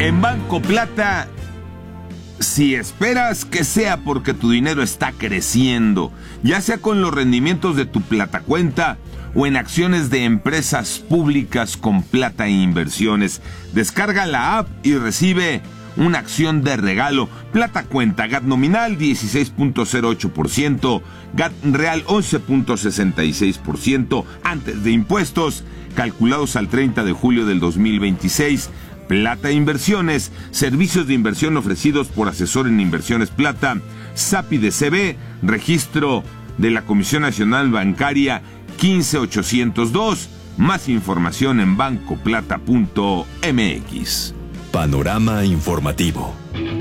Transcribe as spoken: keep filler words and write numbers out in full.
En Banco Plata, si esperas que sea porque tu dinero está creciendo, ya sea con los rendimientos de tu Plata Cuenta o en acciones de empresas públicas con Plata Inversiones, descarga la app y recibe una acción de regalo. Plata Cuenta, G A T nominal dieciséis punto cero ocho por ciento, G A T real once punto sesenta y seis por ciento antes de impuestos, calculados al treinta de julio del dos mil veintiséis. Plata Inversiones, servicios de inversión ofrecidos por asesor en inversiones Plata, S A P I de C B, registro de la Comisión Nacional Bancaria quince mil ochocientos dos. Más información en banco plata punto m x. Panorama informativo.